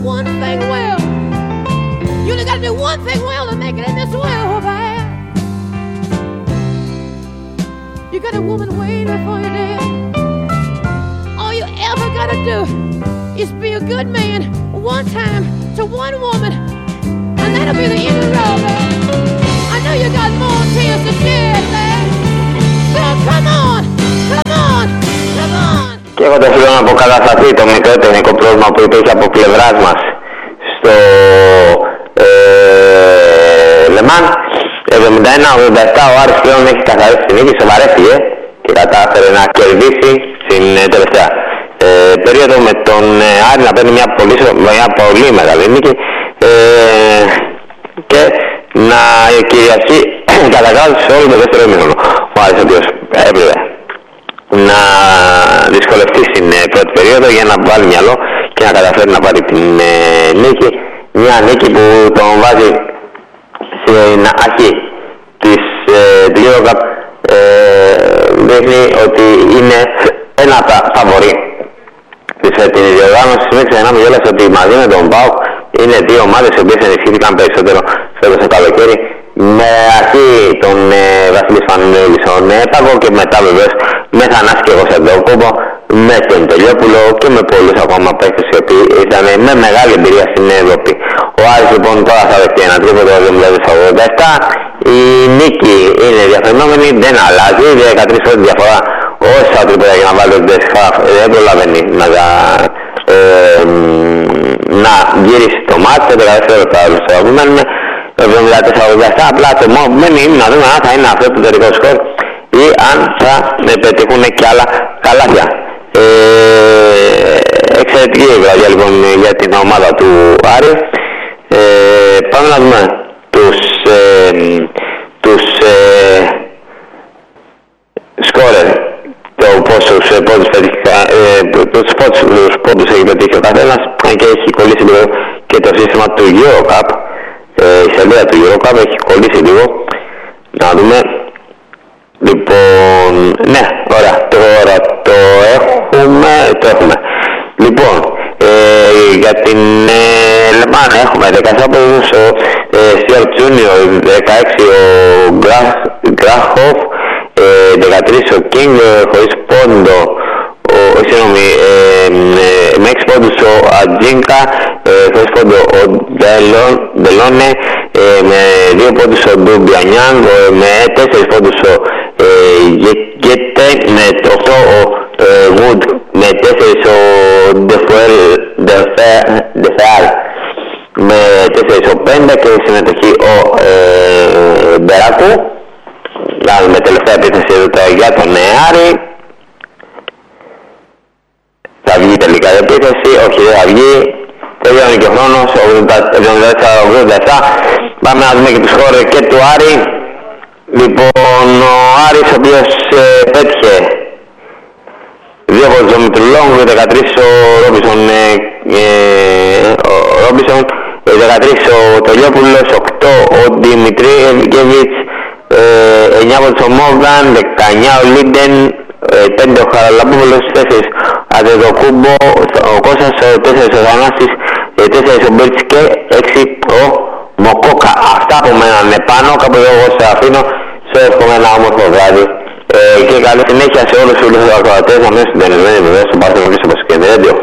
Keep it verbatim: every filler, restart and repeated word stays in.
One thing well. You only gotta do one thing well to make it in this world, man. You got a woman waiting for you there. All you ever gotta do is be a good man one time to one woman, and that'll be the end of the road, man. I know you got more tears to shed, man. So come on, come on, come on. Και εγώ δεν θέλω να αποκατασταθεί το μικρό τεχνικό πρόβλημα που υπήρχε από πλευράς μας στο ε, Λεμάν. εβδομήντα ένα ογδόντα επτά ο Άρης πλέον έχει καθαρίσει την νίκη, σοβαρεύτηκε και κατάφερε να κερδίσει στην ε, τελευταία ε, περίοδο με τον ε, Άρη να παίρνει μια πολύ, μια πολύ μεγάλη νίκη ε, και να κυριαρχεί κατά κάτω σε όλο το δεύτερο ημίχρονο. Ο Άρης ο οποίος έπρεπε να δυσκολευτεί στην ε, πρώτη περίοδο για να βάλει μυαλό και να καταφέρει να πάρει την ε, νίκη. Μια νίκη που τον βάζει στην αρχή της ε, Eurocup, ε, δείχνει ότι είναι ένα από τα φαβορί της φετινής διοργάνωσης. Μην ξεχνάμε κιόλας ότι μαζί με τον ΠΑΟΚ είναι δύο ομάδες οι οποίες ενισχύθηκαν περισσότερο φέτος το καλοκαίρι, με αρχή τον ε, Βασίλη Φανούλη στον Έπαγο και μετά βεβαίως με Θανάση και Κωνσταντινόπουλο, με τον Τελειόπουλο και με πολλούς ακόμα παίκτες οι οποίοι ήταν με μεγάλη εμπειρία στην Ευρώπη. Ο Άρης λοιπόν τώρα θα δεχτεί ένα τρίποντο ογδόντα επτά. Η νίκη είναι διαφαινόμενη, δεν αλλάζει, δεκατρείς φορές διαφορά. Όσα τρίποτα για να βάλει τον Τεσχάφ δεν προλαβαίνει να, ε, να γυρίσει το μάτι σε δεκαδεύτερο λεπτά. Μένουμε εβδομήντα τέσσερα ογδόντα επτά, απλά το μόνο που μένει είναι να δούμε αν θα είναι αυτό το τελικό σκορ ή αν θα πετύχουν και άλλα καλάθια. Ε, εξαιρετική βραδιά λοιπόν για την ομάδα του Άρη. Ε, πάμε να δούμε τους, ε, τους ε, σκόρερ, το πόσους ε, πόντους ε, τους πόντους έχει πετύχει ο καθένας, αν και έχει κολλήσει λίγο και το σύστημα του Eurocup, ε, η σελίδα του Eurocup έχει κολλήσει λίγο. Να δούμε. Λοιπόν, ναι, ωραία, τώρα το έχουμε, το έχουμε. Λοιπόν, ε, για την ε, Λεμάν έχουμε δεκαεπτά πόντους ο Στιόρ Τζούνιο, δεκαέξι ο Γκράχοφ, ε, δεκατρείς ο Κίνγκ, χωρίς πόντο, ο, συγγνώμη, ε, ε, με έξι πόντους ο Ατζίνκα, ε, χωρίς πόντο ο Ντελόνε, ε, με δύο πόντους ο Ντουμπιανιάνγκ, με τέσσερις πόντους ο ε, Γέτε, με οκτώ ο Wood, με τέσσερις ο Ντεφεάλ, με τέσσερις ο πέντε και συμμετοχή ο ε, Μπεράκου. Με τελευταία επίθεση εδώ για τον Άρη. Θα βγει τελικά η επίθεση, όχι δεν θα βγει. Τελειώνει και ο χρόνος, εβδομήντα τέσσερα ογδόντα επτά. Πάμε να δούμε και τους χώρες και του Άρη. Λοιπόν, ο Άρης ο οποίος ε, πέτυχε δύο από τον Μητρουλόγκ, δεκατρείς ο Ρόμπισον, ε, ε, ο Ρόμπισον, δεκατρείς ο Τελειόπουλος, οκτώ ο Δημητρίγεβιτς, εννιά από τον Μόργαν, δεκαεννιά ο Λίντεν, πέντε ο Χαραλαμπόπουλος, τέσσερις Αντεδοκούμπο, ο Κώστας, τέσσερις ο Θανάσης, τέσσερις ο Μπέρτς και έξι ο Μοκόκα. Αυτά από μέναν πάνω, κάπου εδώ εγώ σε αφήνω, σε εύχομαι ένα όμορφο βράδυ ε, και καλή συνέχεια σε όλους τους ακροατές να μένουν συντονισμένοι βεβαίως στο Παρθενικό και στο Πασχεδέντιο.